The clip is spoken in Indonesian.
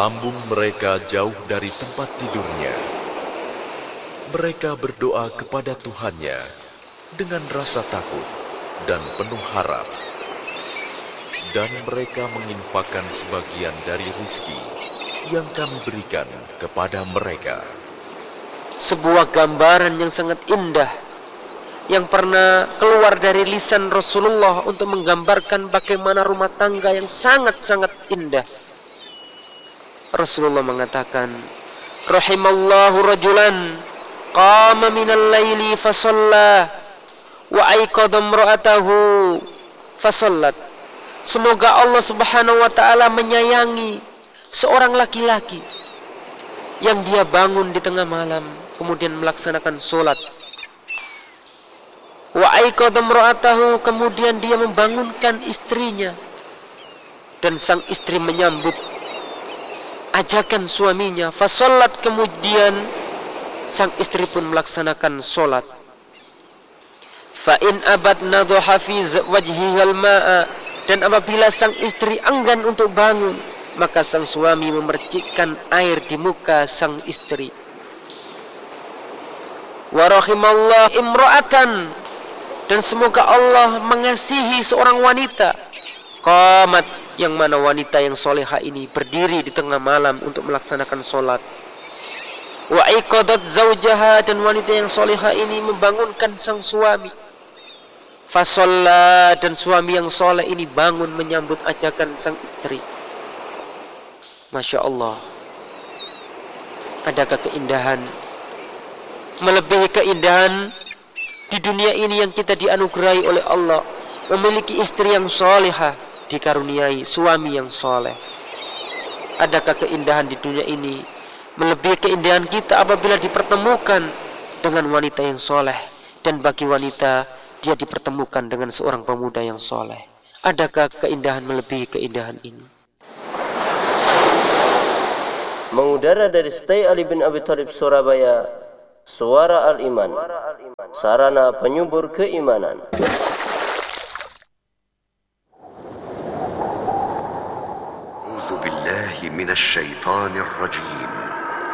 lambung mereka jauh dari tempat tidurnya, mereka berdoa kepada Tuhannya dengan rasa takut dan penuh harap. Dan mereka menginfakkan sebagian dari rizki yang kami berikan kepada mereka. Sebuah gambaran yang sangat indah yang pernah keluar dari lisan Rasulullah untuk menggambarkan bagaimana rumah tangga yang sangat-sangat indah. Rasulullah mengatakan, rahimallahu rajulan qama minal laili fasalla wa aiqadha imra'atahu fasallat. Semoga Allah Subhanahu wa taala menyayangi seorang laki-laki yang dia bangun di tengah malam kemudian melaksanakan solat. Wa aiqadha imra'atahu, kemudian dia membangunkan istrinya, dan sang istri menyambut ajakan suaminya. Fasallat, kemudian sang istri pun melaksanakan solat. Fa in abad nadha fi wajhihal ma'a, dan apabila sang istri enggan untuk bangun, maka sang suami memercikkan air di muka sang istri. Wa rahimallahu imra'atan, dan semoga Allah mengasihi seorang wanita qamat, yang mana wanita yang soleha ini berdiri di tengah malam untuk melaksanakan solat. Wa aiqadat zaujaha, dan wanita yang soleha ini membangunkan sang suami. Fasalla, dan suami yang soleh ini bangun menyambut ajakan sang istri. Masya Allah, adakah keindahan melebihi keindahan di dunia ini yang kita dianugerahi oleh Allah, memiliki istri yang solehah, dikaruniai suami yang soleh? Adakah keindahan di dunia ini melebihi keindahan kita apabila dipertemukan dengan wanita yang soleh, dan bagi wanita dia dipertemukan dengan seorang pemuda yang soleh? Adakah keindahan melebihi keindahan ini? Mengudara dari Stay Ali bin Abi Thalib Surabaya, Suara Al-Iman, sarana penyubur keimanan. A'udzu billahi minasy syaithanir rajim.